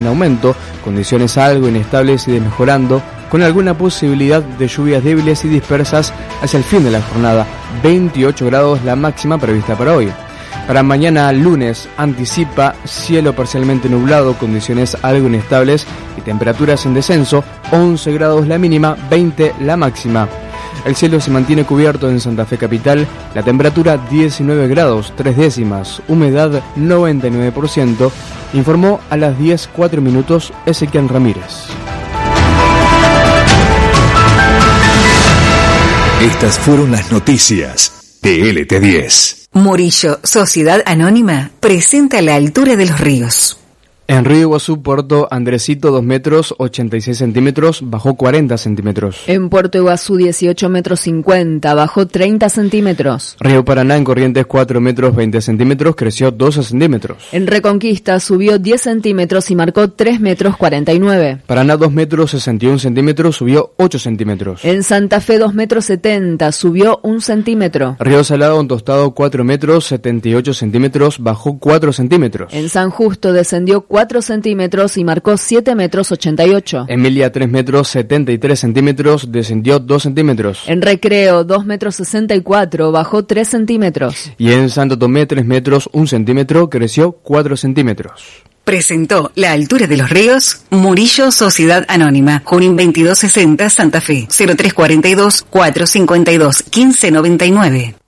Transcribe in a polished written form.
en aumento, condiciones algo inestables y desmejorando, con alguna posibilidad de lluvias débiles y dispersas hacia el fin de la jornada. 28 grados la máxima prevista para hoy. Para mañana lunes anticipa cielo parcialmente nublado, condiciones algo inestables y temperaturas en descenso, 11 grados la mínima, 20 la máxima. El cielo se mantiene cubierto en Santa Fe capital, la temperatura 19 grados 3 décimas, humedad 99%, informó a las 10:04 Ezequiel Ramírez. Estas fueron las noticias de LT10. Murillo, Sociedad Anónima, presenta La Altura de los Ríos. En Río Iguazú, Puerto Andresito, 2 metros 86 centímetros, bajó 40 centímetros. En Puerto Iguazú, 18 metros 50, bajó 30 centímetros. Río Paraná, en Corrientes, 4 metros 20 centímetros, creció 12 centímetros. En Reconquista, subió 10 centímetros y marcó 3 metros 49. Paraná, 2 metros 61 centímetros, subió 8 centímetros. En Santa Fe, 2 metros 70, subió 1 centímetro. Río Salado, en Tostado, 4 metros 78 centímetros, bajó 4 centímetros. En San Justo, descendió 4 centímetros y marcó 7 metros 88. Emilia, 3 metros 73 centímetros, descendió 2 centímetros. En Recreo, 2 metros 64, bajó 3 centímetros. Y en Santo Tomé, 3 metros 1 centímetro, creció 4 centímetros. Presentó La Altura de los Ríos, Murillo, Sociedad Anónima, Junín 2260, Santa Fe, 0342 452 1599.